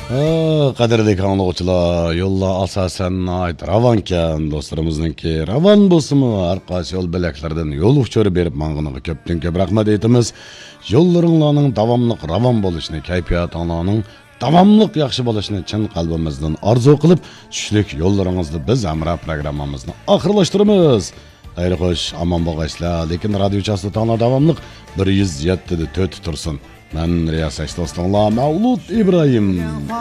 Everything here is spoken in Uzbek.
Qadrli anglag'uvchilar, yo'llar asosan ravankan do'stlarimizniki ravan bo'lsinmi, har qaysi yo'l belaklardan yo'l uçurib berib mang'iniga ko'pdan ko'p rahmat aytamiz. Yo'llaringlarning davomli ravan bo'lishini, kayfiyatinglarning davomli yaxshi bo'lishini chin qalbimizdan orzu qilib, tushlik yo'llaringizda biz Amra programmamizni oxirlashtiramiz. Xayr xo'sh, omon bo'lg'aysizlar, lekin radio chastotanglar davomli 107.4 tursin. Ben Riyas Do'stinglar Mavlud İbrahim.